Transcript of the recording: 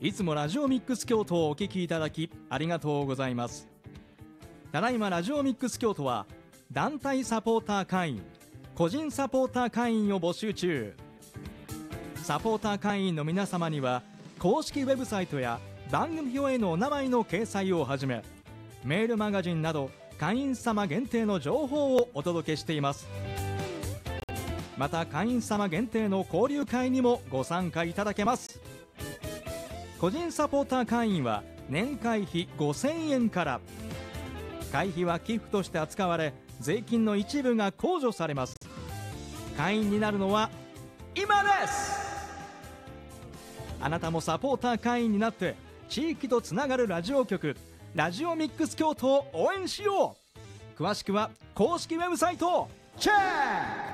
いつもラジオミックス京都をお聞きいただきありがとうございます。ただいまラジオミックス京都は団体サポーター会員、個人サポーター会員を募集中。サポーター会員の皆様には公式ウェブサイトや番組表へのお名前の掲載をはじめ、メールマガジンなど会員様限定の情報をお届けしています。また会員様限定の交流会にもご参加いただけます。個人サポーター会員は年会費5000円から。会費は寄付として扱われ、税金の一部が控除されます。会員になるのは今です。あなたもサポーター会員になって地域とつながるラジオ局ラジオミックス京都を応援しよう。詳しくは公式ウェブサイトをチェック。